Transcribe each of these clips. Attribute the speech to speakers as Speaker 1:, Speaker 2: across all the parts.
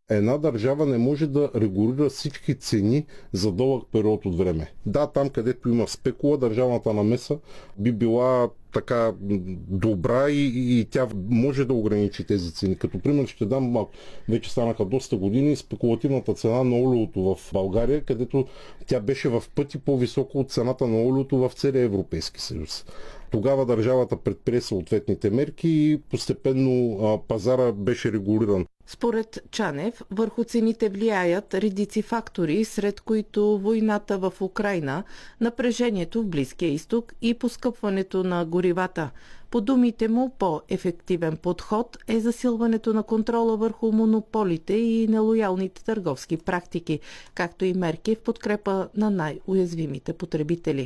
Speaker 1: Една държава не може да регулира всички цени за дълъг период от време. Да, там където има спекула, държавната намеса би била така добра и тя може да ограничи тези цени. Като пример ще дам, вече станаха доста години, спекулативната цена на олиото в България, където тя беше в пъти по-висока от цената на олиото в целия Европейски съюз. Тогава държавата предприе съответните мерки и постепенно пазара беше регулиран.
Speaker 2: Според Чанев, върху цените влияят редици фактори, сред които войната в Украйна, напрежението в Близкия изток и поскъпването на горивата. По думите му, по-ефективен подход е засилването на контрола върху монополите и нелоялните търговски практики, както и мерки в подкрепа на най-уязвимите потребители.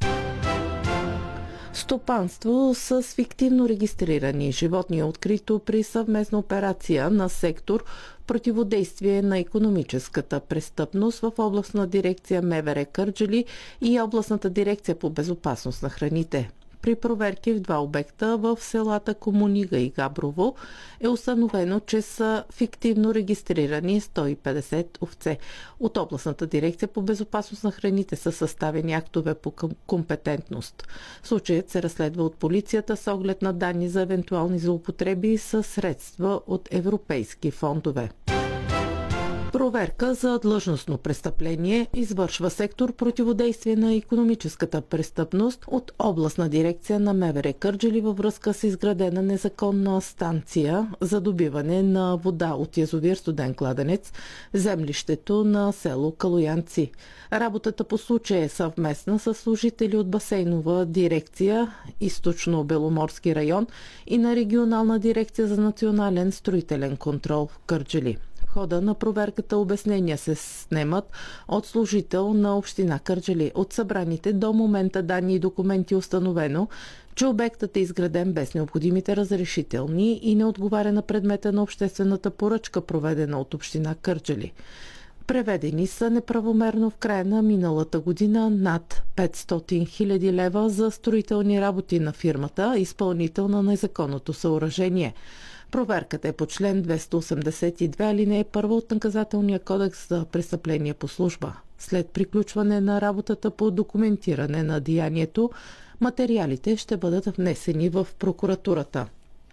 Speaker 2: Стопанство с фиктивно регистрирани животни е открито при съвместна операция на сектор противодействие на икономическата престъпност в областна дирекция МВР Кърджали и областната дирекция по безопасност на храните. При проверки в два обекта в селата Комунига и Габрово е установено, че са фиктивно регистрирани 150 овце. От областната дирекция по безопасност на храните са съставени актове по компетентност. Случаят се разследва от полицията с оглед на данни за евентуални злоупотреби с средства от европейски фондове. Проверка за длъжностно престъпление извършва сектор противодействие на икономическата престъпност от областна дирекция на МВР Кърджали във връзка с изградена незаконна станция за добиване на вода от язовир Студен кладенец, землището на село Калоянци. Работата по случая е съвместна с служители от басейнова дирекция Източно-Беломорски район и на регионална дирекция за национален строителен контрол в Кърджали. В хода на проверката обяснения се снемат от служител на община Кърджали. От събраните до момента данни и документи установено, че обектът е изграден без необходимите разрешителни и не отговаря на предмета на обществената поръчка, проведена от община Кърджали. Преведени са неправомерно в края на миналата година над 500 000 лева за строителни работи на фирмата, изпълнител на незаконното съоръжение. Проверката е по член 282 алинея 1 от Наказателния кодекс за престъпление по служба. След приключване на работата по документиране на деянието, материалите ще бъдат внесени в прокуратурата.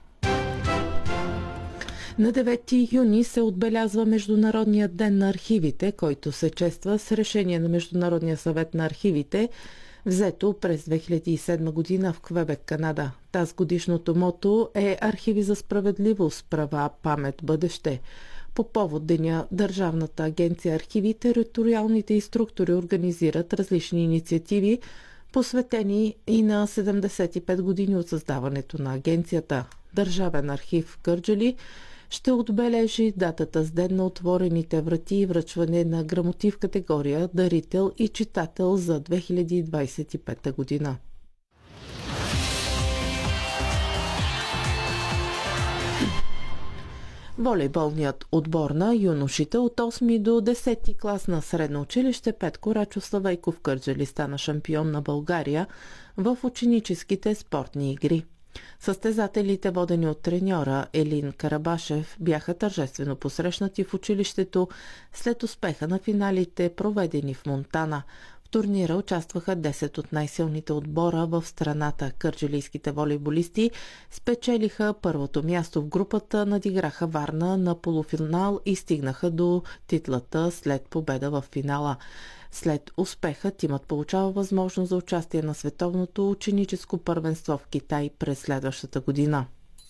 Speaker 2: На 9 юни се отбелязва Международният ден на архивите, който се чества с решение на Международния съвет на архивите, взето през 2007 година в Квебек, Канада. Тазгодишното мото е Архиви за справедливост, права, памет, бъдеще. По повод деня Държавната агенция архиви, териториалните и структури организират различни инициативи, посветени и на 75 години от създаването на агенцията. Държавен архив в Кърджали ще отбележи датата с ден на отворените врати и връчване на грамоти в категория дарител и читател за 2025 година. Волейболният отбор на юношите от 8 до 10 клас на средно училище Петко Рачов Славейков в Кърджали стана шампион на България в ученическите спортни игри. Състезателите, водени от треньора Елин Карабашев, бяха тържествено посрещнати в училището след успеха на финалите, проведени в Монтана. В турнира участваха 10 от най-силните отбора в страната. Кърджалийските волейболисти спечелиха първото място в групата, надиграха Варна на полуфинал и стигнаха до титлата след победа в финала. След успеха тимът получава възможност за участие на световното ученическо първенство в Китай през следващата година.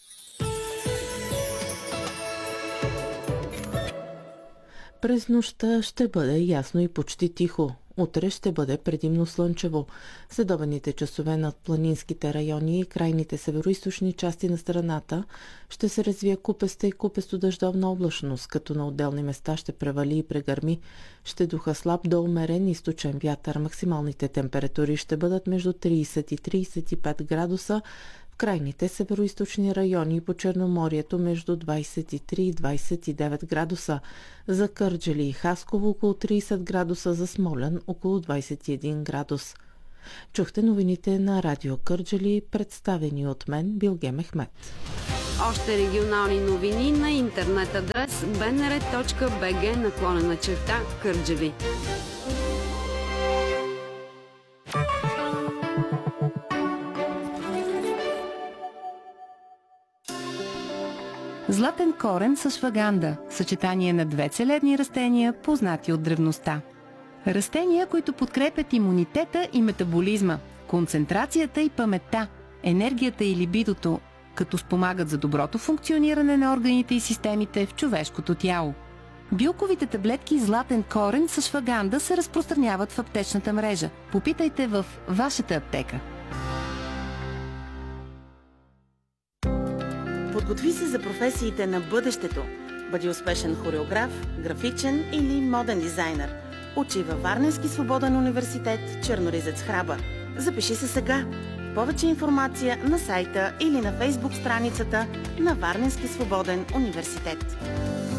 Speaker 2: През нощта ще бъде ясно и почти тихо. Утре ще бъде предимно слънчево. Следобедните часове над планинските райони и крайните североизточни части на страната ще се развие купеста и купесто дъждовна облачност, като на отделни места ще превали и прегърми. Ще духа слаб до умерен източен вятър. Максималните температури ще бъдат между 30 и 35 градуса, в крайните североизточни райони по Черноморието между 23 и 29 градуса, за Кърджали и Хасково около 30 градуса, за Смолян около 21 градус. Чухте новините на Радио Кърджали, представени от мен, Билге Мехмет.
Speaker 3: Още регионални новини на интернет адрес bnr.bg/Кърджали.
Speaker 4: Златен корен с ашваганда – съчетание на две целебни растения, познати от древността. Растения, които подкрепят имунитета и метаболизма, концентрацията и паметта, енергията и либидото, като спомагат за доброто функциониране на органите и системите в човешкото тяло. Билковите таблетки златен корен с ашваганда се разпространяват в аптечната мрежа. Попитайте в вашата аптека.
Speaker 5: Подготви се за професиите на бъдещето. Бъди успешен хореограф, графичен или моден дизайнер. Учи във Варненски свободен университет Черноризец Храбър. Запиши се сега. Повече информация на сайта или на фейсбук страницата на Варненски свободен университет.